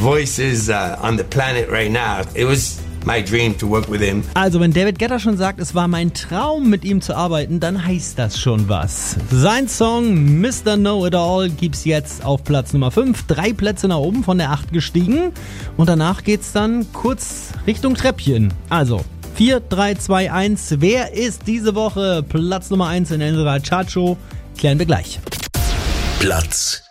voices on the planet right now. It was my dream to work with him. Also wenn David Guetta schon sagt, es war mein Traum, mit ihm zu arbeiten, dann heißt das schon was. Sein Song Mr. Know-It-All gibt's jetzt auf Platz Nummer 5. 3 Plätze nach oben, von der 8 gestiegen. Und danach geht's dann kurz Richtung Treppchen. Also 4, 3, 2, 1. Wer ist diese Woche Platz Nummer 1 in der Chartshow? Klären wir gleich. Platz